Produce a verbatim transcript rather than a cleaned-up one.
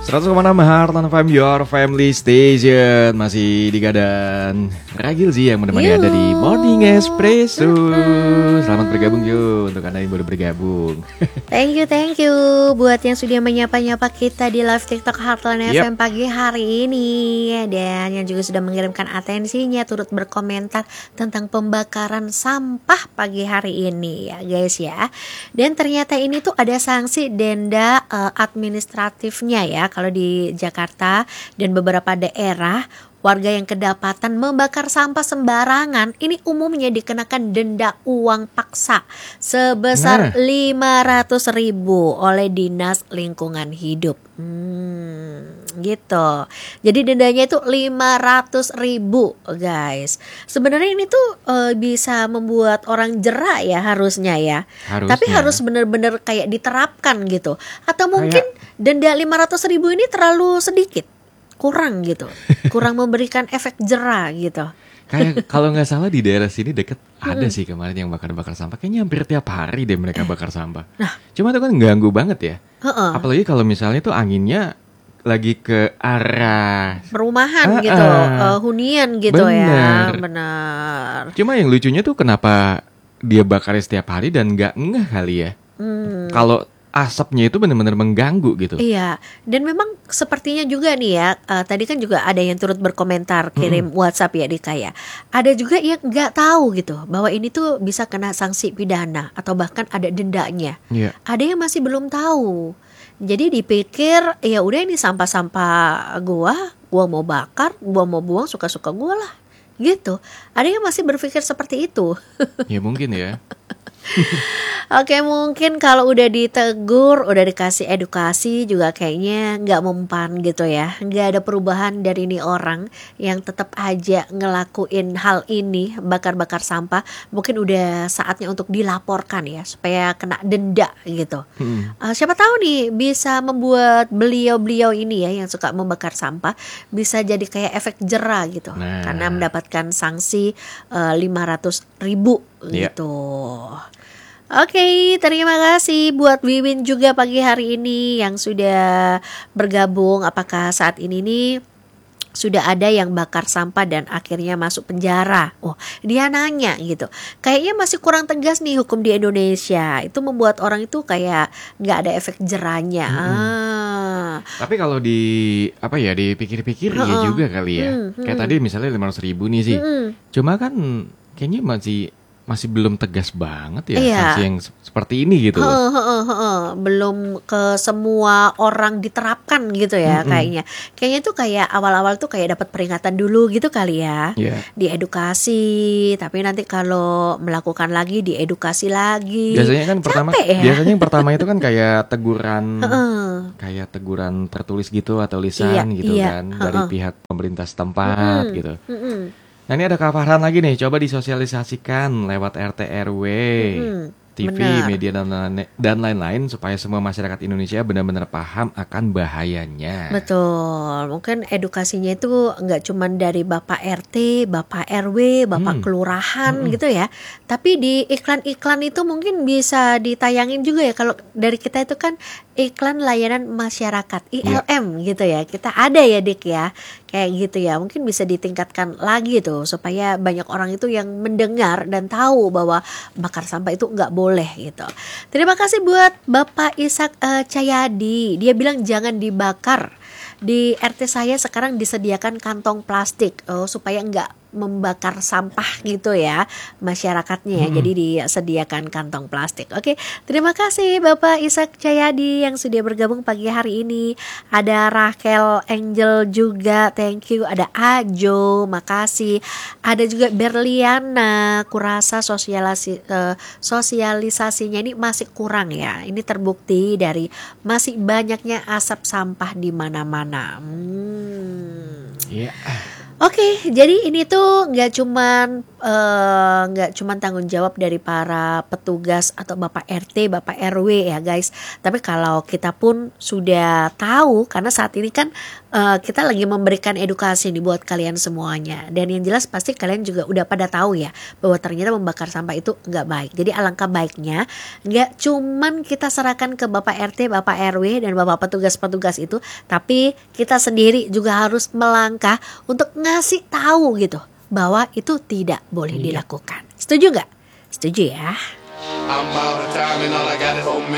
seratus koma enam Heartland F M, your family station. Masih di Gadan Ragil sih yang menemani Yuh. Anda di Morning Espresso. Selamat bergabung yuk untuk Anda yang baru bergabung. Thank you, thank you buat yang sudah menyapa-nyapa kita di live TikTok Heartland Yep. F M pagi hari ini. Dan yang juga sudah mengirimkan atensinya turut berkomentar tentang pembakaran sampah pagi hari ini ya guys ya. Dan ternyata ini tuh ada sanksi denda uh, administratifnya ya kalau di Jakarta dan beberapa daerah. Warga yang kedapatan membakar sampah sembarangan ini umumnya dikenakan denda uang paksa sebesar Nah. lima ratus ribu oleh Dinas Lingkungan Hidup. Hmm, gitu. Jadi dendanya itu lima ratus ribu guys. Sebenarnya ini tuh e, bisa membuat orang jera ya harusnya ya. Harusnya. Tapi harus benar-benar kayak diterapkan gitu. Atau mungkin denda lima ratus ribu ini terlalu sedikit. Kurang gitu, kurang memberikan efek jera gitu. Kayak kalau nggak salah di daerah sini deket ada sih kemarin yang bakar-bakar sampah. Kayaknya hampir tiap hari deh mereka bakar sampah. Nah. Cuma itu kan ganggu banget ya. Heeh. Apalagi kalau misalnya tuh anginnya lagi ke arah Perumahan Ah, gitu, ah. eh, hunian gitu ya, Bener. benar. Cuma yang lucunya tuh kenapa dia bakarnya setiap hari dan nggak ngeh kali ya. Hmm. Kalau asapnya itu benar-benar mengganggu gitu. Iya, dan memang sepertinya juga nih ya, uh, tadi kan juga ada yang turut berkomentar kirim WhatsApp ya di Kaya. Ada juga yang nggak tahu gitu bahwa ini tuh bisa kena sanksi pidana atau bahkan ada dendanya. Iya. Ada yang masih belum tahu. Jadi dipikir ya udah ini sampah-sampah gua, gua mau bakar, gua mau buang suka-suka gua lah. Gitu. Ada yang masih berpikir seperti itu. Ya mungkin ya. Oke, mungkin kalau udah ditegur, udah dikasih edukasi juga kayaknya nggak mempan gitu ya. Nggak ada perubahan dari ini orang yang tetap aja ngelakuin hal ini, bakar-bakar sampah. Mungkin udah saatnya untuk dilaporkan ya, supaya kena denda gitu. Hmm. Uh, siapa tahu nih bisa membuat beliau-beliau ini ya yang suka membakar sampah bisa jadi kayak efek jera gitu. Nah. Karena mendapatkan sanksi uh, lima ratus ribu Iya. gitu. Oke, terima kasih buat Wiwin juga pagi hari ini yang sudah bergabung. Apakah saat ini nih sudah ada yang bakar sampah dan akhirnya masuk penjara? Oh, dia nanya gitu. Kayaknya masih kurang tegas nih hukum di Indonesia. Itu membuat orang itu kayak nggak ada efek jeranya. Ah. Tapi kalau di apa ya dipikir-pikir ya Heeh. juga kali ya. Hmm, Kayak hmm. tadi misalnya lima ratus ribu nih sih. Mm-mm. Cuma kan kayaknya masih masih belum tegas banget ya Iya. sanksi yang se- seperti ini gitu. Heeh, heeh, heeh. Belum ke semua orang diterapkan gitu ya. Mm-mm. Kayaknya kayaknya tuh kayak awal-awal tuh kayak dapat peringatan dulu gitu kali ya. Iya. Diedukasi, tapi nanti kalau melakukan lagi diedukasi lagi. Biasanya kan pertama Capek ya? biasanya yang pertama itu kan kayak teguran Heeh. kayak teguran tertulis gitu atau lisan Iya, gitu iya, kan dari heeh. pihak pemerintah setempat Mm-mm, gitu. mm-mm, Nah ini ada kabaran lagi nih, coba disosialisasikan lewat R T R W, mm-mm. T V, Benar. media dan lain- dan lain-lain supaya semua masyarakat Indonesia benar-benar paham akan bahayanya. Betul, mungkin edukasinya itu nggak cuma dari Bapak R T, Bapak R W, Bapak Hmm. kelurahan Mm-mm. gitu ya. Tapi di iklan-iklan itu mungkin bisa ditayangin juga ya. Kalau dari kita itu kan iklan layanan masyarakat I L M gitu ya. Kita ada ya Dik ya, kayak gitu ya. Mungkin bisa ditingkatkan lagi tuh supaya banyak orang itu yang mendengar dan tahu bahwa bakar sampah itu nggak boleh gitu. Terima kasih buat Bapak Ishak eh, Cahyadi. Dia bilang jangan dibakar. Di R T saya sekarang disediakan kantong plastik oh, supaya nggak membakar sampah gitu ya masyarakatnya ya. Hmm. Jadi disediakan kantong plastik. Oke, terima kasih Bapak Ishak Cahyadi yang sudah bergabung pagi hari ini. Ada Rachel Angel juga, thank you. Ada Ajo, makasih. Ada juga Berliana, kurasa sosialisi, eh, sosialisasinya ini masih kurang ya. Ini terbukti dari masih banyaknya asap sampah di mana-mana. Hmm. Iya. Oke, jadi ini tuh nggak cuman eh, nggak cuman tanggung jawab dari para petugas atau Bapak R T, Bapak R W ya guys. Tapi kalau kita pun sudah tahu, karena saat ini kan eh, kita lagi memberikan edukasi nih buat kalian semuanya. Dan yang jelas pasti kalian juga udah pada tahu ya bahwa ternyata membakar sampah itu nggak baik. Jadi alangkah baiknya nggak cuman kita serahkan ke Bapak R T, Bapak R W dan Bapak petugas-petugas itu, tapi kita sendiri juga harus melangkah untuk ngasih tahu gitu bahwa itu tidak boleh Iya. dilakukan. Setuju nggak? Setuju ya. I'm out of time and all I got is